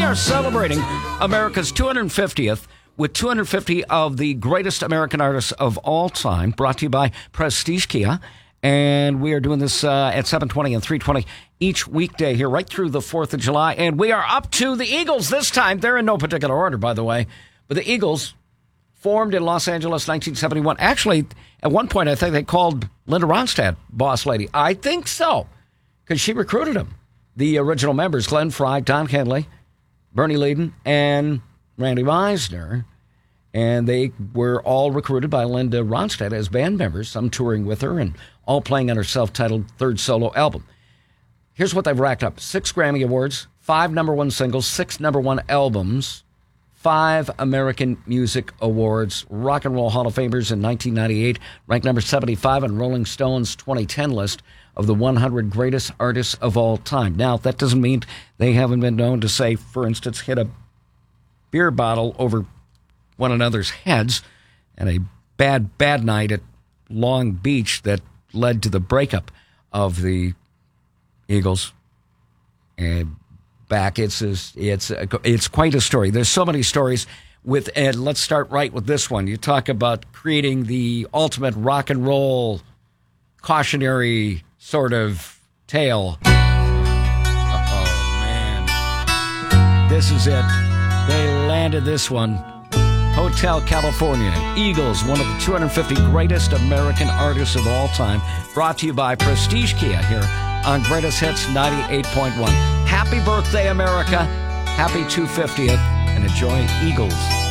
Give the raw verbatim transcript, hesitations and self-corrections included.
are celebrating America's two hundred fiftieth with two hundred fifty of the greatest American artists of all time, brought to you by Prestige Kia. And we are doing this uh, at seven twenty and three twenty each weekday here, right through the fourth of July. And we are up to the Eagles this time. They're in no particular order, by the way. But the Eagles, formed in Los Angeles, nineteen seventy-one. Actually, at one point, I think they called Linda Ronstadt boss lady. I think so, because she recruited them. The original members, Glenn Frey, Don Henley, Bernie Leadon, and Randy Meisner. And they were all recruited by Linda Ronstadt as band members, some touring with her and all playing on her self-titled third solo album. Here's what they've racked up. Six Grammy Awards, five number one singles, six number one albums, five American Music Awards, Rock and Roll Hall of Famers in nineteen ninety-eight, ranked number seventy-five on Rolling Stone's twenty ten list of the one hundred greatest artists of all time. Now, that doesn't mean they haven't been known to, say, for instance, hit a beer bottle over one another's heads and a bad, bad night at Long Beach that led to the breakup of the Eagles. And back, it's it's it's quite a story. There's so many stories with Ed. Let's start right with this one. You talk about creating the ultimate rock and roll cautionary sort of tale. Oh, man. This is it. They landed this one. Hotel California, Eagles, one of the two hundred fifty greatest American artists of all time, brought to you by Prestige Kia here on Greatest Hits ninety-eight point one. Happy birthday, America. Happy two hundred fiftieth, and enjoy Eagles.